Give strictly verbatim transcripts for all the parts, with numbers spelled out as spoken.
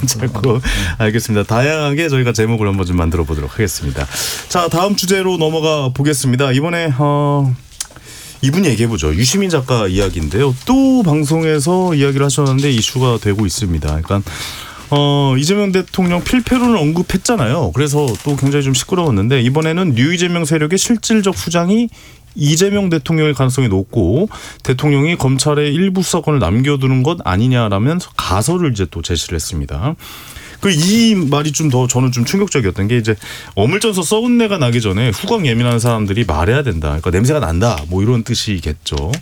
자꾸 알겠습니다. 다양하게 저희가 제목을 한번 좀 만들어 보도록 하겠습니다. 자, 다음 주제로 넘어가 보겠습니다. 이번에 어, 이분이 얘기해보죠. 유시민 작가 이야기인데요. 또 방송에서 이야기를 하셨는데 이슈가 되고 있습니다. 그러니까 어, 이재명 대통령 필패론을 언급했잖아요. 그래서 또 굉장히 좀 시끄러웠는데 이번에는 뉴 이재명 세력의 실질적 수장이 이재명 대통령일 가능성이 높고 대통령이 검찰에 일부 수사권을 남겨두는 것 아니냐라면서 가설을 이제 또 제시를 했습니다. 그 이 말이 좀 더 저는 좀 충격적이었던 게 이제 어물전서 썩은 내가 나기 전에 후광 예민한 사람들이 말해야 된다. 그러니까 냄새가 난다. 뭐 이런 뜻이겠죠.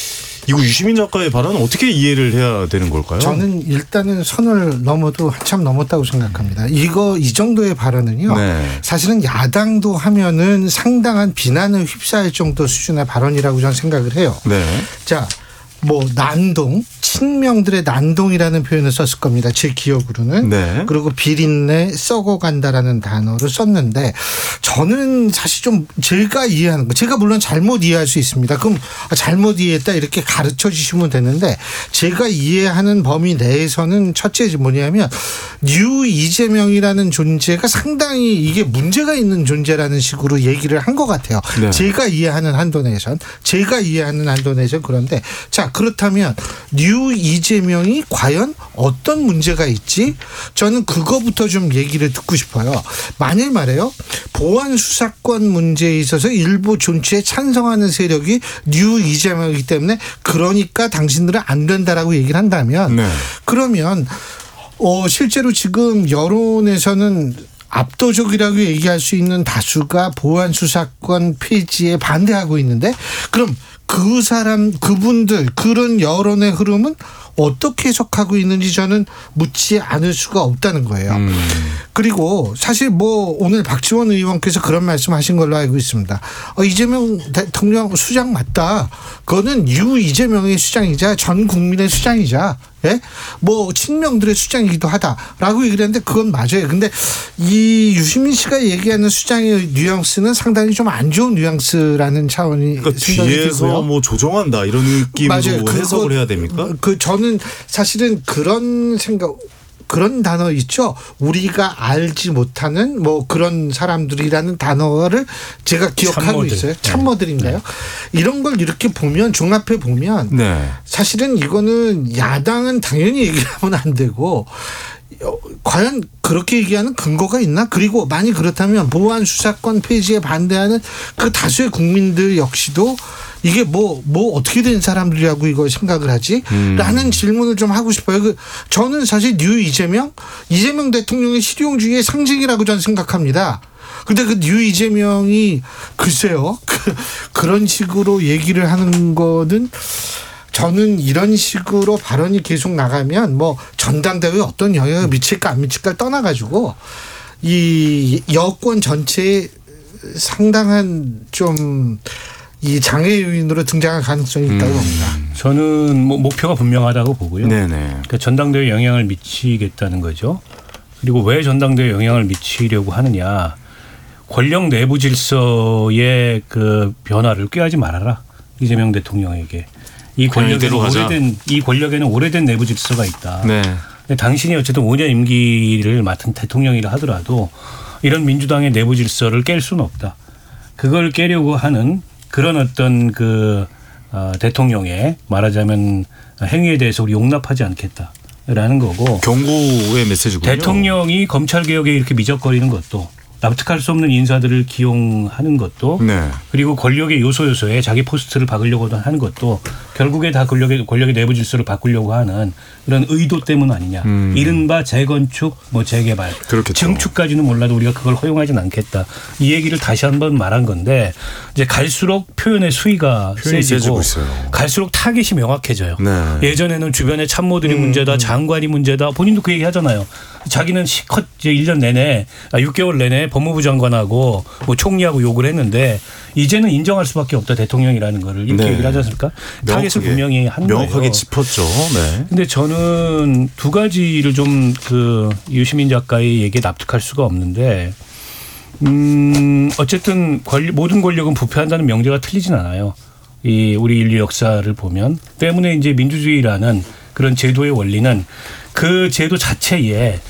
이거 유시민 작가의 발언은 어떻게 이해를 해야 되는 걸까요? 저는 일단은 선을 넘어도 한참 넘었다고 생각합니다. 이거 이 정도의 발언은요. 네. 사실은 야당도 하면은 상당한 비난을 휩싸일 정도 수준의 발언이라고 저는 생각을 해요. 네. 자, 뭐 난동, 친명들의 난동이라는 표현을 썼을 겁니다. 제 기억으로는. 네. 그리고 비린내, 썩어간다라는 단어를 썼는데 저는 사실 좀 제가 이해하는 거, 제가 물론 잘못 이해할 수 있습니다. 그럼 잘못 이해했다 이렇게 가르쳐 주시면 되는데 제가 이해하는 범위 내에서는 첫째 뭐냐면 뉴 이재명이라는 존재가 상당히 이게 문제가 있는 존재라는 식으로 얘기를 한 것 같아요. 네. 제가 이해하는 한도 내에선 제가 이해하는 한도 내에선 그런데 자 그렇다면 뉴 이재명이 과연 어떤 문제가 있지? 저는 그거부터 좀 얘기를 듣고 싶어요. 만일 말이에요. 보안 수사권 문제에 있어서 일부 존치에 찬성하는 세력이 뉴 이재명이기 때문에 그러니까 당신들은 안 된다라고 얘기를 한다면 네. 그러면 어 실제로 지금 여론에서는 압도적이라고 얘기할 수 있는 다수가 보안 수사권 폐지에 반대하고 있는데 그럼 그 사람 그분들 그런 여론의 흐름은 어떻게 해석하고 있는지 저는 묻지 않을 수가 없다는 거예요. 음. 그리고 사실 뭐 오늘 박지원 의원께서 그런 말씀하신 걸로 알고 있습니다. 어, 이재명 대통령 수장 맞다. 그거는 뉴 이재명의 수장이자 전 국민의 수장이자 예? 뭐 친명들의 수장이기도 하다라고 얘기를 했는데 그건 맞아요. 근데 이 유시민 씨가 얘기하는 수장의 뉘앙스는 상당히 좀 안 좋은 뉘앙스라는 차원이 그러니까 생각이 뒤에서 들고요. 뭐 조종한다 이런 느낌으로 해석을 해야 됩니까? 그 저는 사실은 그런 생각 그런 단어 있죠. 우리가 알지 못하는 뭐 그런 사람들이라는 단어를 제가 기억하고 참모들. 있어요. 참모들인가요? 네. 이런 걸 이렇게 보면 종합해 보면 네. 사실은 이거는 야당은 당연히 얘기하면 안 되고 과연 그렇게 얘기하는 근거가 있나? 그리고 만약 그렇다면 보안 수사권 폐지에 반대하는 그 다수의 국민들 역시도 이게 뭐, 뭐 어떻게 된 사람들이라고 이걸 생각을 하지? 음. 라는 질문을 좀 하고 싶어요. 그 저는 사실 뉴 이재명, 이재명 대통령의 실용주의의 상징이라고 저는 생각합니다. 근데 그 뉴 이재명이 글쎄요. 그, 그런 식으로 얘기를 하는 거는 저는 이런 식으로 발언이 계속 나가면 뭐 전당대회에 어떤 영향을 미칠까 안 미칠까를 떠나가지고 이 여권 전체에 상당한 좀 이 장애 요인으로 등장할 가능성이 있다고 음. 봅니다. 저는 뭐 목표가 분명하다고 보고요. 네네. 그러니까 전당대회에 영향을 미치겠다는 거죠. 그리고 왜 전당대회에 영향을 미치려고 하느냐. 권력 내부 질서의 그 변화를 꾀하지 말아라. 이재명 대통령에게. 이 권력에는 오래된 이 권력에는 오래된 내부 질서가 있다. 네. 당신이 어쨌든 오 년 임기를 맡은 대통령이라 하더라도 이런 민주당의 내부 질서를 깰 수는 없다. 그걸 깨려고 하는 그런 어떤 그 어, 대통령의 말하자면 행위에 대해서 우리 용납하지 않겠다라는 거고. 경고의 메시지군요. 대통령이 검찰 개혁에 이렇게 미적거리는 것도. 납득할 수 없는 인사들을 기용하는 것도 네. 그리고 권력의 요소 요소에 자기 포스트를 박으려고 하는 것도 결국에 다 권력의, 권력의 내부 질서를 바꾸려고 하는 그런 의도 때문 아니냐. 음. 이른바 재건축, 뭐 재개발, 그렇겠죠. 증축까지는 몰라도 우리가 그걸 허용하지는 않겠다. 이 얘기를 다시 한번 말한 건데 이제 갈수록 표현의 수위가 세지고 갈수록 타겟이 명확해져요. 네. 예전에는 주변의 참모들이 음. 문제다, 장관이 문제다. 본인도 그 얘기 하잖아요. 자기는 시컷 이제 일 년 내내, 육 개월 내내 법무부 장관하고 뭐 총리하고 욕을 했는데 이제는 인정할 수밖에 없다 대통령이라는 거를 이렇게 네. 얘기를 하지 않습니까? 타겟을 분명히 한 거예요. 명확하게 짚었죠. 네. 근데 저는 두 가지를 좀 그 유시민 작가의 얘기에 납득할 수가 없는데 음 어쨌든 권리, 모든 권력은 부패한다는 명제가 틀리진 않아요. 이 우리 인류 역사를 보면 때문에 이제 민주주의라는 그런 제도의 원리는 그 제도 자체에